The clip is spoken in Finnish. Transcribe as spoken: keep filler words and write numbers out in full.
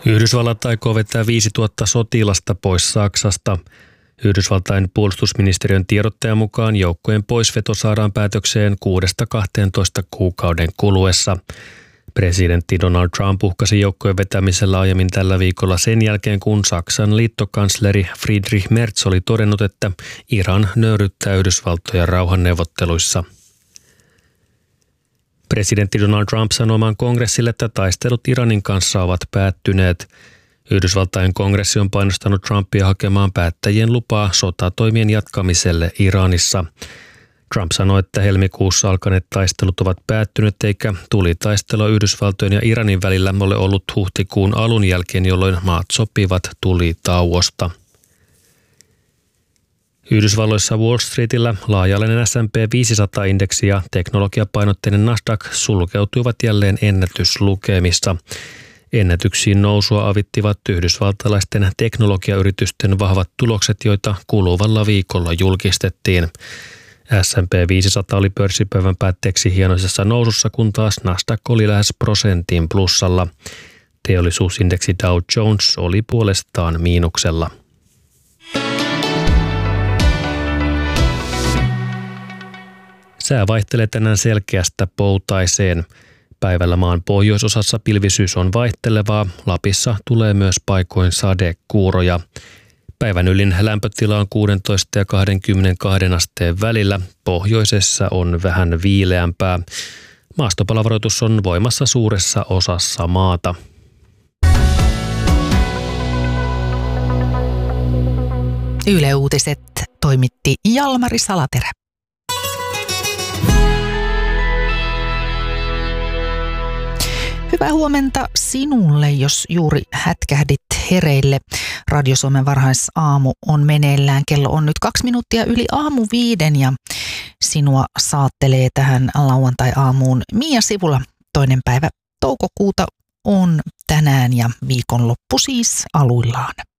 Yhdysvallat aikoo vetää viisituhatta sotilasta pois Saksasta. Yhdysvaltain puolustusministeriön tiedottajan mukaan joukkojen poisveto saadaan päätökseen kuudesta kahteentoista kuukauden kuluessa. Presidentti Donald Trump uhkasi joukkojen vetämisellä aiemmin tällä viikolla sen jälkeen, kun Saksan liittokansleri Friedrich Merz oli todennut, että Iran nöyryttää Yhdysvaltoja rauhanneuvotteluissa. Presidentti Donald Trump sanoi oman kongressille, että taistelut Iranin kanssa ovat päättyneet. Yhdysvaltain kongressi on painostanut Trumpia hakemaan päättäjien lupaa sotatoimien jatkamiselle Iranissa. Trump sanoi, että helmikuussa alkaneet taistelut ovat päättyneet eikä tulitaistelua Yhdysvaltojen ja Iranin välillä ole ollut huhtikuun alun jälkeen, jolloin maat sopivat tulitauosta. Yhdysvalloissa Wall Streetillä laaja-alainen S and P viisisataa-indeksi ja teknologiapainotteinen Nasdaq sulkeutuivat jälleen ennätyslukemissa. Ennätyksiin nousua avittivat yhdysvaltalaisten teknologiayritysten vahvat tulokset, joita kuluvalla viikolla julkistettiin. S and P viisisataa oli pörssipäivän päätteeksi hienoisessa nousussa, kun taas Nasdaq oli lähes prosentin plussalla. Teollisuusindeksi Dow Jones oli puolestaan miinuksella. Sää vaihtelee tänään selkeästä poutaiseen. Päivällä maan pohjoisosassa pilvisyys on vaihtelevaa. Lapissa tulee myös paikoin sadekuuroja. Päivän ylin lämpötila on kuusitoista ja kaksikymmentäkaksi asteen välillä. Pohjoisessa on vähän viileämpää. Maastopalavaroitus on voimassa suuressa osassa maata. Yle Uutiset toimitti Jalmari Salaterä. Hyvää huomenta sinulle, jos juuri hätkähdit hereille. Radio Suomen varhaisaamu on meneillään. Kello on nyt kaksi minuuttia yli aamu viiden ja sinua saattelee tähän lauantai-aamuun Mia Sivula. Toinen päivä toukokuuta on tänään ja viikonloppu siis aluillaan.